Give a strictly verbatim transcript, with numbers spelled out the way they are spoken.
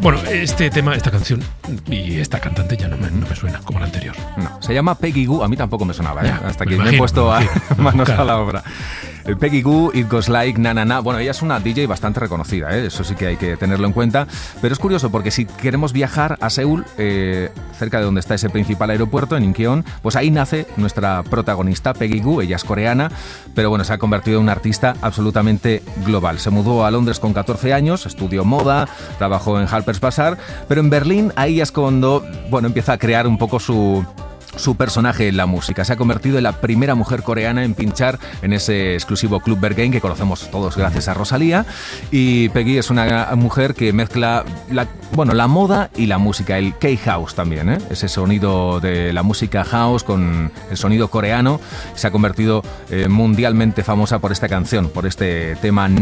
Bueno, este tema, esta canción y esta cantante ya no me, no me suena como la anterior. No, se llama Peggy Gou, a mí tampoco me sonaba, ¿eh? Ya, hasta me que imagino, me he puesto a imagino. manos Claro. a la obra. El Peggy Gou, It Goes Like, Na Na Na. Bueno, ella es una D J bastante reconocida, ¿eh? Eso sí que hay que tenerlo en cuenta. Pero es curioso porque si queremos viajar a Seúl, eh, cerca de donde está ese principal aeropuerto, en Incheon, pues ahí nace nuestra protagonista, Peggy Gou. Ella es coreana, pero bueno, se ha convertido en una artista absolutamente global. Se mudó a Londres con catorce años, estudió moda, trabajó en Harper's Bazaar, pero en Berlín ahí es cuando, bueno, empieza a crear un poco su... su personaje en la música. Se ha convertido en la primera mujer coreana en pinchar en ese exclusivo Club Berghain que conocemos todos gracias a Rosalía. Y Peggy es una mujer que mezcla la, bueno, la moda y la música, el K-House también, ¿eh? Ese sonido de la música house con el sonido coreano. Se ha convertido eh, mundialmente famosa por esta canción, por este tema